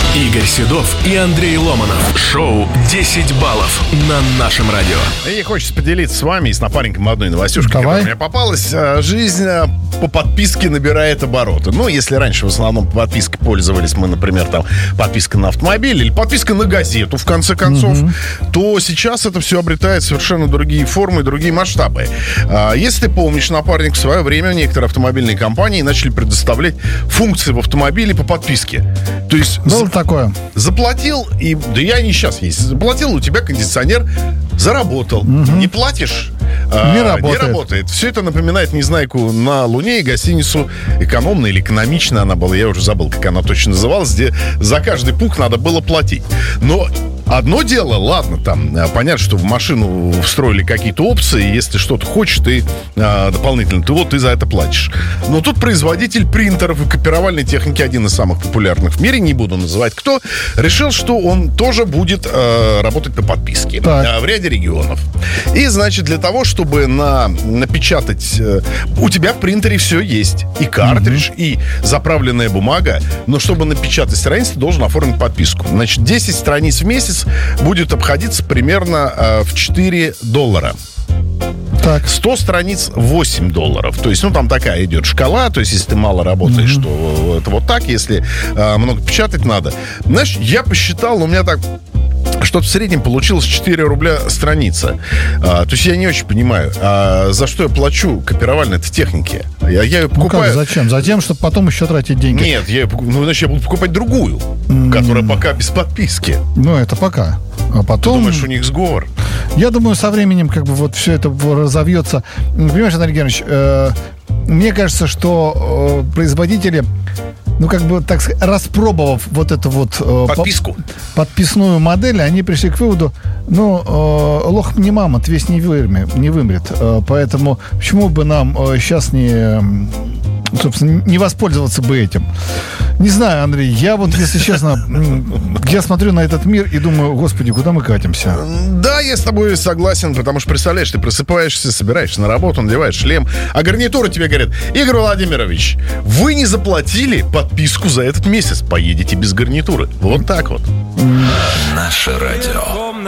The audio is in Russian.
Игорь Седов и Андрей Ломанов. Шоу «10 баллов» на нашем радио. И хочется поделиться с вами и с напарником одной новостюшкой, Давай. которая мне попалась. Жизнь по подписке набирает обороты. Ну, если раньше в основном по подписке пользовались мы, например, там подписка на автомобиль или подписка на газету, в конце концов, то сейчас это все обретает совершенно другие формы, другие масштабы. Если ты помнишь, напарник, в свое время некоторые автомобильные компании начали предоставлять функции в автомобиле по подписке. То есть Было такое. заплатил, и да я не сейчас есть. Заплатил, у тебя кондиционер заработал. Не платишь, Не работает. не работает. Все это напоминает «Незнайку на Луне» и гостиницу «Экономно» или «Экономично» она была. Я уже забыл, как она точно называлась, где за каждый пух надо было платить. Но одно дело, ладно, там, понятно, что в машину встроили какие-то опции, если что-то хочешь, ты дополнительно, ты за это платишь. Но тут производитель принтеров и копировальной техники, один из самых популярных в мире, не буду называть кто, решил, что он тоже будет работать по подписке в ряде регионов. И, значит, для того, чтобы напечатать... у тебя в принтере все есть. И картридж, и заправленная бумага. Но чтобы напечатать страницы, ты должен оформить подписку. Значит, 10 страниц в месяц будет обходиться примерно в $4. Так. 100 страниц $8. То есть, там такая идет шкала. То есть, если ты мало работаешь, то это вот так. Если много печатать надо. Знаешь, я посчитал, у меня так... Что-то в среднем получилось 4 рубля страница. То есть я не очень понимаю, за что я плачу копировальной-то технике. Я ее покупаю... Ну как, зачем? Затем, чтобы потом еще тратить деньги. Нет, значит, я буду покупать другую, которая пока без подписки. Ну, это пока. А потом... Ты думаешь, у них сговор? Я думаю, со временем как бы вот все это разовьется. Понимаешь, Андрей Германович, мне кажется, что производители... как бы, так сказать, распробовав вот эту вот... подписную модель, они пришли к выводу, лох не мамонт, весь не вымрет. Поэтому почему бы нам сейчас не воспользоваться бы этим? Не знаю, Андрей, я вот, если честно, я смотрю на этот мир и думаю, господи, куда мы катимся? Да, я с тобой согласен, потому что, представляешь, ты просыпаешься, собираешься на работу, надеваешь шлем, а гарнитуры тебе говорят: Игорь Владимирович, вы не заплатили подписку за этот месяц, поедете без гарнитуры. Вот так вот. Наше радио.